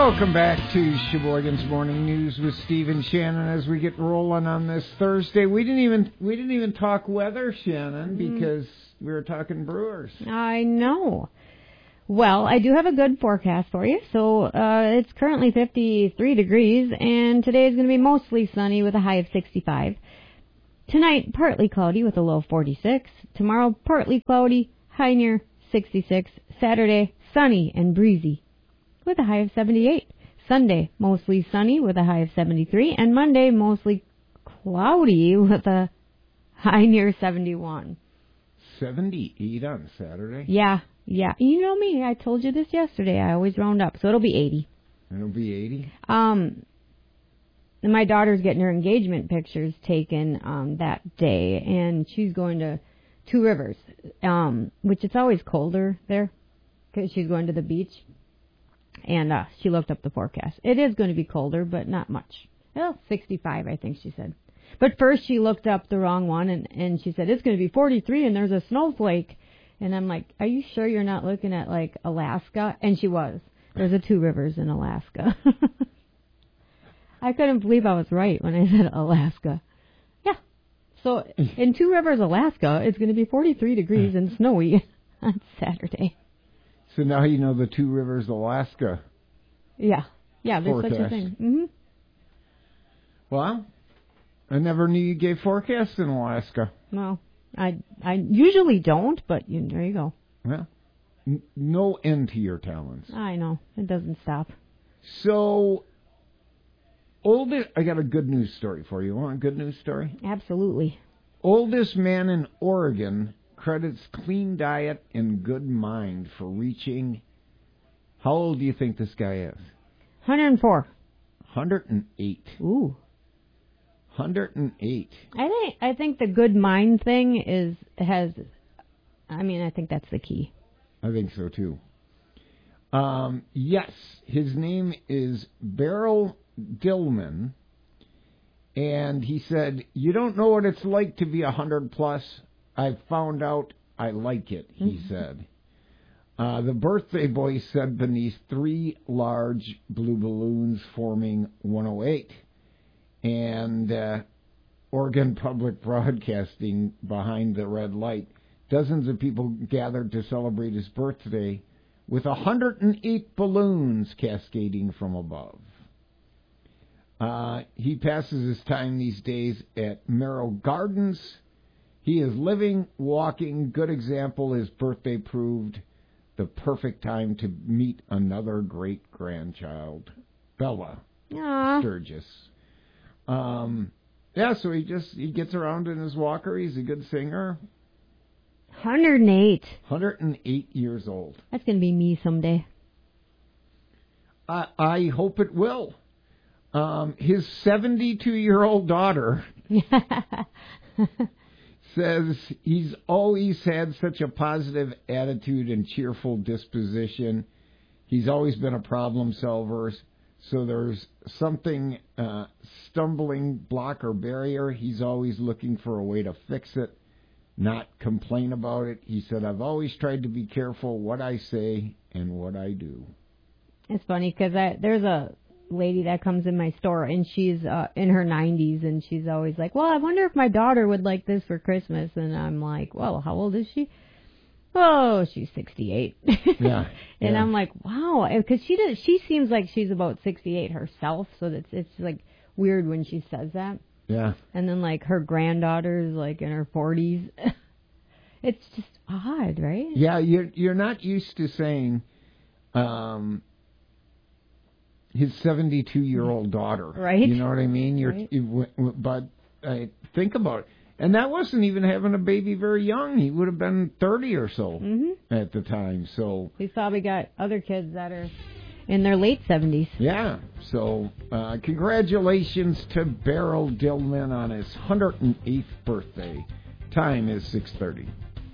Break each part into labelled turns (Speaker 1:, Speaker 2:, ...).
Speaker 1: Welcome back to Sheboygan's Morning News with Steve and Shannon. As we get rolling on this Thursday, we didn't even talk weather, Shannon, because we were talking Brewers.
Speaker 2: I know. Well, I do have a good forecast for you. So it's currently 53 degrees, and today is going to be mostly sunny with a high of 65. Tonight, partly cloudy with a low of 46. Tomorrow, partly cloudy, high near 66. Saturday, sunny and breezy with a high of 78. Sunday, mostly sunny with a high of 73. And Monday, mostly cloudy with a high near 71.
Speaker 1: 78 on Saturday?
Speaker 2: Yeah. You know me. I told you this yesterday. I always round up. So it'll be 80.
Speaker 1: It'll be 80?
Speaker 2: My daughter's getting her engagement pictures taken that day, and she's going to Two Rivers, which it's always colder there because she's going to the beach. And she looked up the forecast. It is going to be colder, but not much. Well, 65, I think she said. But first she looked up the wrong one, and she said, it's going to be 43, and there's a snowflake. And I'm like, are you sure you're not looking at, like, Alaska? And she was. There's a Two Rivers in Alaska. I couldn't believe I was right when I said Alaska. Yeah. So in Two Rivers, Alaska, it's going to be 43 degrees and snowy on Saturday.
Speaker 1: So now you know the Two Rivers, Alaska.
Speaker 2: Yeah, there's
Speaker 1: forecast.
Speaker 2: Such a thing. Mm-hmm.
Speaker 1: Well, I never knew you gave forecasts in Alaska.
Speaker 2: Well, I usually don't, but there you go.
Speaker 1: Well, no end to your talents.
Speaker 2: I know. It doesn't stop.
Speaker 1: So, I got a good news story for you. Want a good news story?
Speaker 2: Absolutely.
Speaker 1: Oldest man in Oregon credits clean diet and good mind for reaching... How old do you think this guy is?
Speaker 2: 104.
Speaker 1: 108.
Speaker 2: Ooh.
Speaker 1: 108.
Speaker 2: I think the good mind thing I think that's the key.
Speaker 1: I think so too. Yes, his name is Beryl Dillman, and he said, "You don't know what it's like to be 100 plus. I've found out I like it," he said. The birthday boy said beneath 3 large blue balloons forming 108. And Oregon Public Broadcasting behind the red light. Dozens of people gathered to celebrate his birthday with 108 balloons cascading from above. He passes his time these days at Merrill Gardens. He is living, walking, good example. His birthday proved the perfect time to meet another great-grandchild, Bella Sturgis. So he gets around in his walker. He's a good singer.
Speaker 2: 108.
Speaker 1: 108 years old.
Speaker 2: That's going to be me someday.
Speaker 1: I hope it will. His 72-year-old daughter says he's always had such a positive attitude and cheerful disposition. He's always been a problem solver. So there's something stumbling block or barrier. He's always looking for a way to fix it, not complain about it. He said, I've always tried to be careful what I say and what I do.
Speaker 2: It's funny because there's a lady that comes in my store, and she's in her 90s, and she's always like, well, I wonder if my daughter would like this for Christmas. And I'm like, well, how old is she? Oh, she's 68.
Speaker 1: Yeah.
Speaker 2: And I'm like, wow, because she seems like she's about 68 herself, so it's like weird when she says that.
Speaker 1: Yeah.
Speaker 2: And then like her granddaughter's like in her 40s. It's just odd, right?
Speaker 1: Yeah, you're not used to saying his 72-year-old daughter.
Speaker 2: Right.
Speaker 1: You know what I mean? But think about it. And that wasn't even having a baby very young. He would have been 30 or so at the time. So
Speaker 2: we probably got other kids that are in their late 70s.
Speaker 1: Yeah. So congratulations to Beryl Dillman on his 108th birthday. Time is 6:30.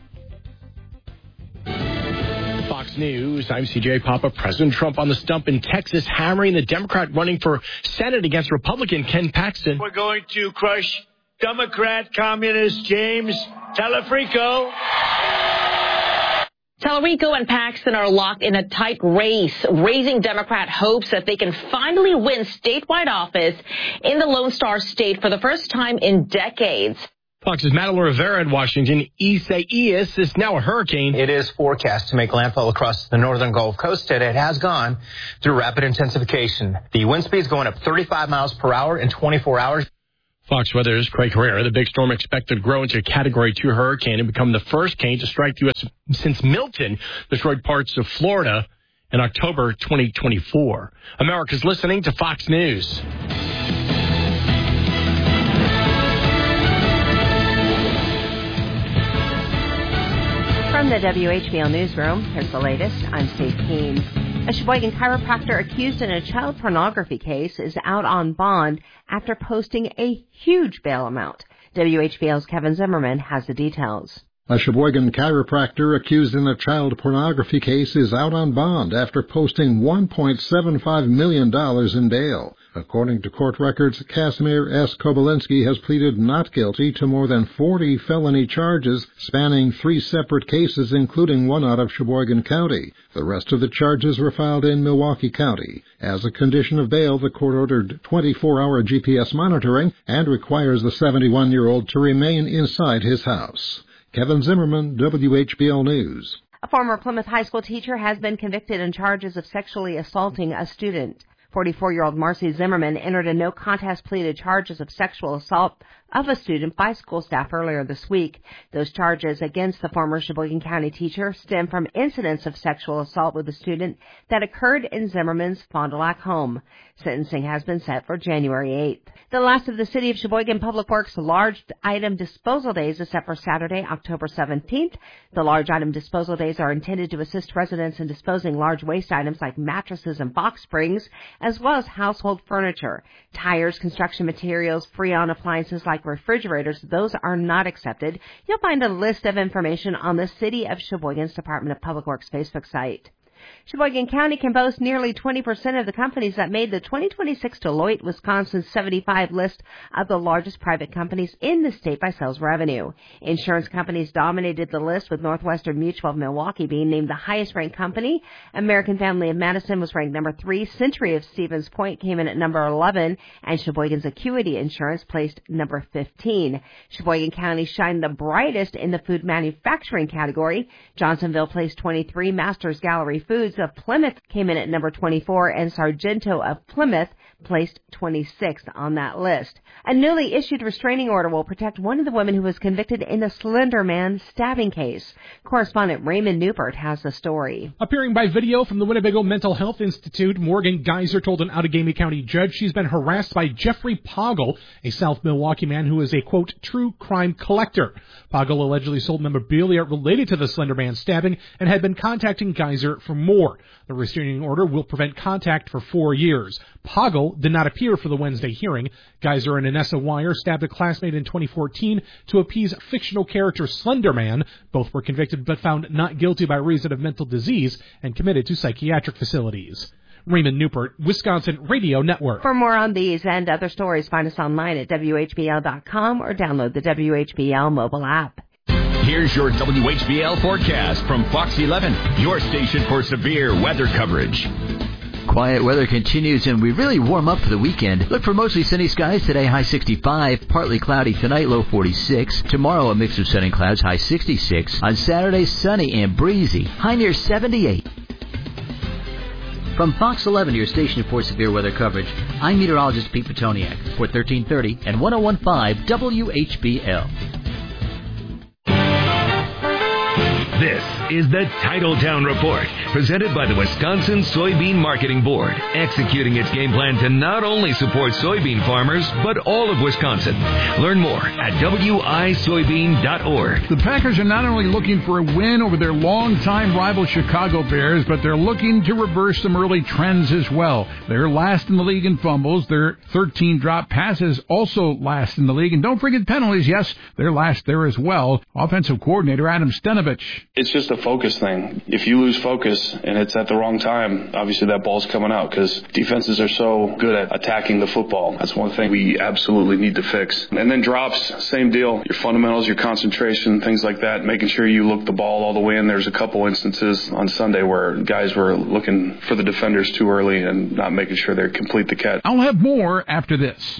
Speaker 3: Fox News, I'm CJ Papa. President Trump on the stump in Texas, hammering the Democrat running for Senate against Republican Ken Paxton.
Speaker 4: We're going to crush Democrat communist James Telefrico. Tallarico and Paxton are locked in a tight race, raising Democrat hopes that they can finally win statewide office in the Lone Star State for the first time in decades.
Speaker 3: Fox's Madeline Rivera in Washington. Isaias is now a hurricane.
Speaker 5: It is forecast to make landfall across the northern Gulf Coast, and it has gone through rapid intensification. The wind speed is going up 35 miles per hour in 24 hours.
Speaker 3: Fox Weather's Craig Herrera. The big storm expected to grow into a Category 2 hurricane and become the first cane to strike the U.S. since Milton destroyed parts of Florida in October 2024. America's listening to Fox News.
Speaker 6: From the WHBL Newsroom, here's the latest. I'm Steve Keene. A Sheboygan chiropractor accused in a child pornography case is out on bond after posting a huge bail amount. WHBL's Kevin Zimmerman has the details.
Speaker 7: A Sheboygan chiropractor accused in a child pornography case is out on bond after posting $1.75 million in bail. According to court records, Casimir S. Kobylinski has pleaded not guilty to more than 40 felony charges spanning 3 separate cases, including one out of Sheboygan County. The rest of the charges were filed in Milwaukee County. As a condition of bail, the court ordered 24-hour GPS monitoring and requires the 71-year-old to remain inside his house. Kevin Zimmerman, WHBL News.
Speaker 6: A former Plymouth High School teacher has been convicted on charges of sexually assaulting a student. 44-year-old Marcy Zimmerman entered a no-contest plea to charges of sexual assault of a student by school staff earlier this week. Those charges against the former Sheboygan County teacher stem from incidents of sexual assault with a student that occurred in Zimmerman's Fond du Lac home. Sentencing has been set for January 8th. The last of the City of Sheboygan Public Works large item disposal days is set for Saturday, October 17th. The large item disposal days are intended to assist residents in disposing large waste items like mattresses and box springs, as well as household furniture. Tires, construction materials, Freon appliances like refrigerators, those are not accepted. You'll find a list of information on the City of Sheboygan's Department of Public Works Facebook site. Sheboygan County can boast nearly 20% of the companies that made the 2026 Deloitte, Wisconsin 75 list of the largest private companies in the state by sales revenue. Insurance companies dominated the list, with Northwestern Mutual of Milwaukee being named the highest-ranked company. American Family of Madison was ranked number 3. Century of Stevens Point came in at number 11, and Sheboygan's Acuity Insurance placed number 15. Sheboygan County shined the brightest in the food manufacturing category. Johnsonville placed 23. Masters Gallery Foods of Plymouth came in at number 24, and Sargento of Plymouth placed 26th on that list. A newly issued restraining order will protect one of the women who was convicted in the Slender Man stabbing case. Correspondent Raymond Newport has the story.
Speaker 8: Appearing by video from the Winnebago Mental Health Institute, Morgan Geyser told an Outagamie County judge she's been harassed by Jeffrey Poggle, a South Milwaukee man who is a, quote, true crime collector. Poggle allegedly sold memorabilia related to the Slender Man stabbing and had been contacting Geyser for more. The restraining order will prevent contact for 4 years. Poggle did not appear for the Wednesday hearing. Geyser and Anessa Wire stabbed a classmate in 2014 to appease fictional character Slender Man. Both were convicted but found not guilty by reason of mental disease and committed to psychiatric facilities. Raymond Newport, Wisconsin Radio Network.
Speaker 6: For more on these and other stories, find us online at WHBL.com or download the WHBL mobile app.
Speaker 9: Here's your WHBL forecast from Fox 11, your station for severe weather coverage.
Speaker 10: Quiet weather continues, and we really warm up for the weekend. Look for mostly sunny skies today, high 65. Partly cloudy tonight, low 46. Tomorrow, a mix of sun and clouds, high 66. On Saturday, sunny and breezy, high near 78. From Fox 11, your station for severe weather coverage, I'm meteorologist Pete Petoniak for 1330 and 1015 WHBL.
Speaker 9: This is the Titletown Report, presented by the Wisconsin Soybean Marketing Board, executing its game plan to not only support soybean farmers, but all of Wisconsin. Learn more at wisoybean.org.
Speaker 11: The Packers are not only looking for a win over their longtime rival Chicago Bears, but they're looking to reverse some early trends as well. They're last in the league in fumbles. Their 13 drop passes also last in the league. And don't forget penalties. Yes, they're last there as well. Offensive coordinator Adam Stenovich.
Speaker 12: It's just a focus thing. If you lose focus and it's at the wrong time, obviously that ball's coming out because defenses are so good at attacking the football. That's one thing we absolutely need to fix. And then drops, same deal. Your fundamentals, your concentration, things like that, making sure you look the ball all the way in. There's a couple instances on Sunday where guys were looking for the defenders too early and not making sure they complete the catch.
Speaker 11: I'll have more after this.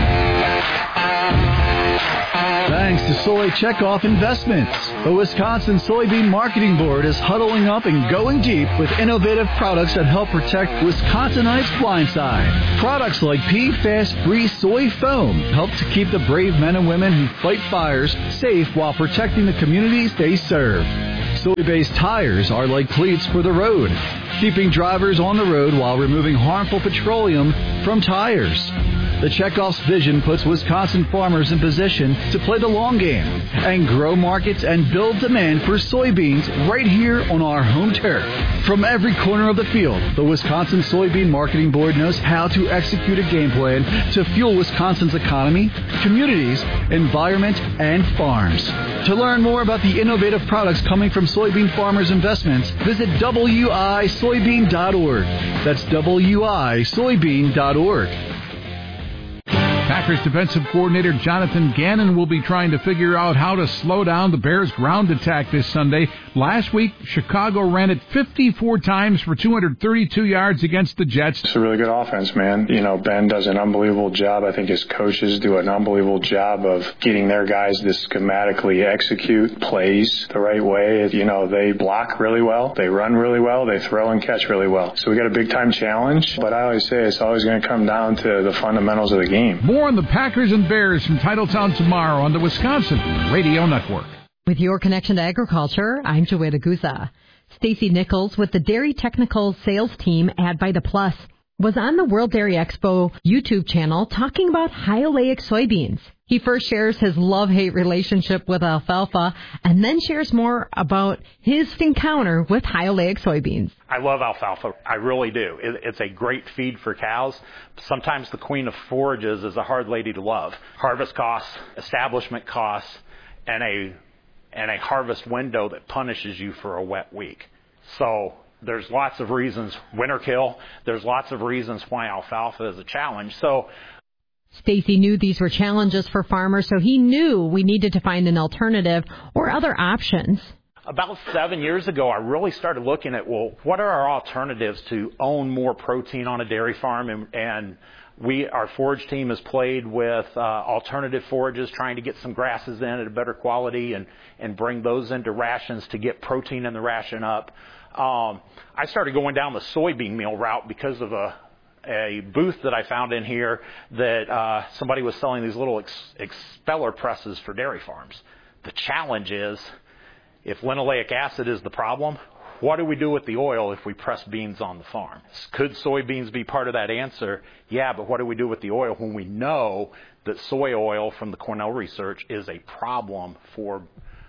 Speaker 13: Thanks to Soy Checkoff Investments. The Wisconsin Soybean Marketing Board is huddling up and going deep with innovative products that help protect Wisconsinites' blind side. Products like PFAS-free soy foam help to keep the brave men and women who fight fires safe while protecting the communities they serve. Soy-based tires are like cleats for the road, keeping drivers on the road while removing harmful petroleum from tires. The Checkoff's vision puts Wisconsin farmers in position to play the long game and grow markets and build demand for soybeans right here on our home turf. From every corner of the field, the Wisconsin Soybean Marketing Board knows how to execute a game plan to fuel Wisconsin's economy, communities, environment, and farms. To learn more about the innovative products coming from soybean farmers' investments, visit wisoybean.org. That's wisoybean.org.
Speaker 11: Packers defensive coordinator Jonathan Gannon will be trying to figure out how to slow down the Bears' ground attack this Sunday. Last week, Chicago ran it 54 times for 232 yards against the Jets.
Speaker 12: It's a really good offense, man. You know, Ben does an unbelievable job. I think his coaches do an unbelievable job of getting their guys to schematically execute plays the right way. You know, they block really well, they run really well, they throw and catch really well. So we got a big-time challenge, but I always say it's always going to come down to the fundamentals of the game.
Speaker 11: More on the Packers and Bears from Titletown tomorrow on the Wisconsin Radio Network.
Speaker 14: With your connection to agriculture, I'm Joetta Guza. Stacy Nichols with the Dairy Technical Sales Team at Vita Plus was on the World Dairy Expo YouTube channel talking about high oleic soybeans. He first shares his love-hate relationship with alfalfa and then shares more about his encounter with high oleic soybeans.
Speaker 15: I love alfalfa. I really do. It's a great feed for cows. Sometimes the queen of forages is a hard lady to love. Harvest costs, establishment costs, and a harvest window that punishes you for a wet week. So there's lots of reasons, winter kill, there's lots of reasons why alfalfa is a challenge. So
Speaker 14: Stacy knew these were challenges for farmers, so he knew we needed to find an alternative or other options.
Speaker 15: About 7 years ago, I really started looking at, well, what are our alternatives to own more protein on a dairy farm? And our forage team has played with alternative forages, trying to get some grasses in at a better quality and bring those into rations to get protein in the ration up. I started going down the soybean meal route because of a booth that I found in here that somebody was selling these little expeller presses for dairy farms. The challenge is, if linoleic acid is the problem, what do we do with the oil if we press beans on the farm? Could soybeans be part of that answer? Yeah, but what do we do with the oil when we know that soy oil from the Cornell research is a problem for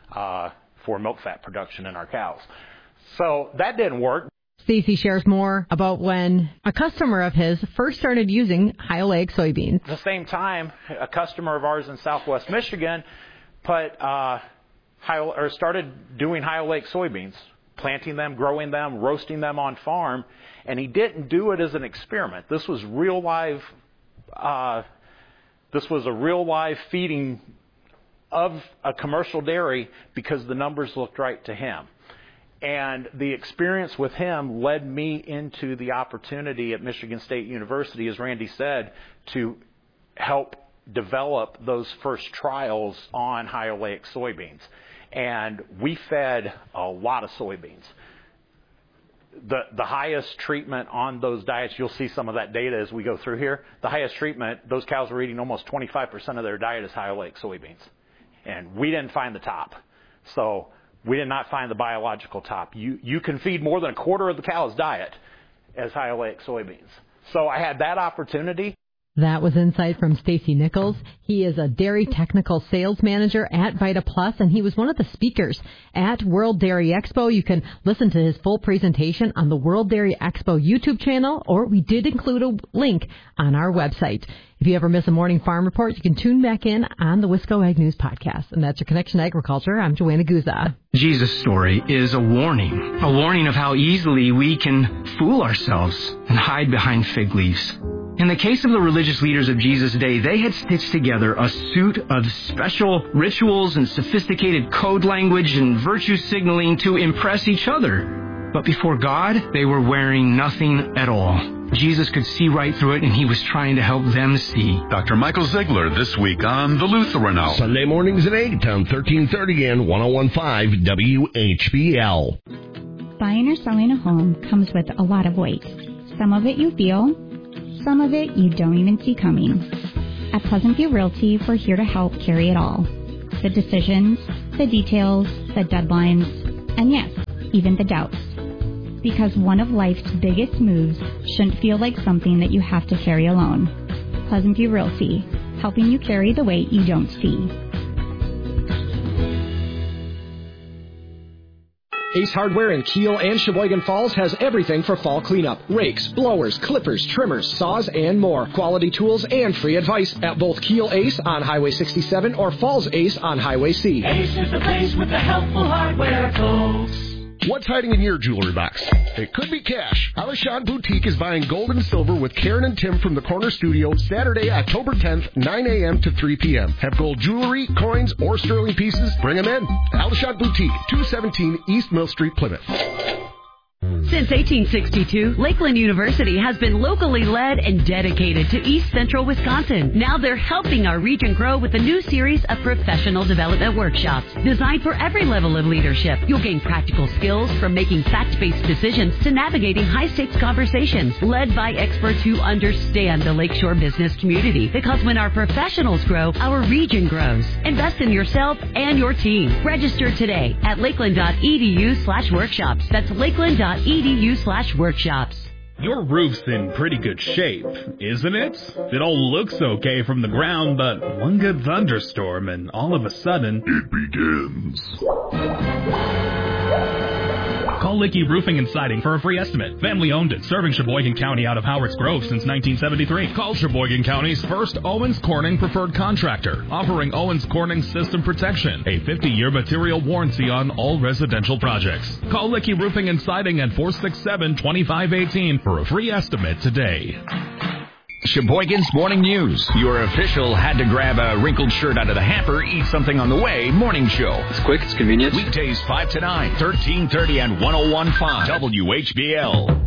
Speaker 15: milk fat production in our cows? So that didn't work.
Speaker 14: Stacy shares more about when a customer of his first started using high oleic soybeans.
Speaker 15: At the same time, a customer of ours in Southwest Michigan started doing high oleic soybeans, planting them, growing them, roasting them on farm, and he didn't do it as an experiment. This was real live. This was a real live feeding of a commercial dairy because the numbers looked right to him. And the experience with him led me into the opportunity at Michigan State University, as Randy said, to help develop those first trials on high oleic soybeans. And we fed a lot of soybeans. The highest treatment on those diets, you'll see some of that data as we go through here. The highest treatment, those cows were eating almost 25% of their diet as high oleic soybeans. And we didn't find the top. So we did not find the biological top. You can feed more than a quarter of the cow's diet as high oleic soybeans. So I had that opportunity.
Speaker 14: That was insight from Stacy Nichols. He is a dairy technical sales manager at Vita Plus, and he was one of the speakers at World Dairy Expo. You can listen to his full presentation on the World Dairy Expo YouTube channel, or we did include a link on our website. If you ever miss a morning farm report, you can tune back in on the Wisco Ag News podcast. And that's your Connection to Agriculture. I'm Joanna Guza.
Speaker 16: Jesus' story is a warning of how easily we can fool ourselves and hide behind fig leaves. In the case of the religious leaders of Jesus' day, they had stitched together a suit of special rituals and sophisticated code language and virtue signaling to impress each other. But before God, they were wearing nothing at all. Jesus could see right through it, and he was trying to help them see.
Speaker 17: Dr. Michael Ziegler this week on The Lutheran Hour.
Speaker 18: Sunday mornings at 8 on 1330 and 101.5 WHBL.
Speaker 19: Buying or selling a home comes with a lot of weight. Some of it you feel, some of it you don't even see coming. At Pleasant View Realty, we're here to help carry it all. The decisions, the details, the deadlines, and yes, even the doubts. Because one of life's biggest moves shouldn't feel like something that you have to carry alone. Pleasant View Realty, helping you carry the weight you don't see.
Speaker 20: Ace Hardware in Kiel and Sheboygan Falls has everything for fall cleanup. Rakes, blowers, clippers, trimmers, saws, and more. Quality tools and free advice at both Kiel Ace on Highway 67 or Falls Ace on Highway C.
Speaker 21: Ace is the place with the helpful hardware, folks.
Speaker 18: What's hiding in your jewelry box? It could be cash. Alishon Boutique is buying gold and silver with Karen and Tim from the Corner Studio Saturday, October 10th, 9 a.m. to 3 p.m. Have gold jewelry, coins, or sterling pieces? Bring them in. Alishon Boutique, 217 East Mill Street, Plymouth.
Speaker 22: Since 1862, Lakeland University has been locally led and dedicated to East Central Wisconsin. Now they're helping our region grow with a new series of professional development workshops designed for every level of leadership. You'll gain practical skills from making fact-based decisions to navigating high-stakes conversations led by experts who understand the Lakeshore business community. Because when our professionals grow, our region grows. Invest in yourself and your team. Register today at lakeland.edu/workshops. That's lakeland.edu/workshops.
Speaker 23: Your roof's in pretty good shape, isn't it? It all looks okay from the ground, but one good thunderstorm and all of a sudden, it begins. Call Licky Roofing and Siding for a free estimate. Family owned and serving Sheboygan County out of Howard's Grove since 1973. Call Sheboygan County's first Owens Corning preferred contractor, offering Owens Corning system protection, a 50-year material warranty on all residential projects. Call Licky Roofing and Siding at 467-2518 for a free estimate today.
Speaker 24: Sheboygan's Morning News. Your official had to grab a wrinkled shirt out of the hamper, eat something on the way. Morning show. It's quick, it's convenient. Weekdays 5 to 9, 1330 and 101.5 WHBL.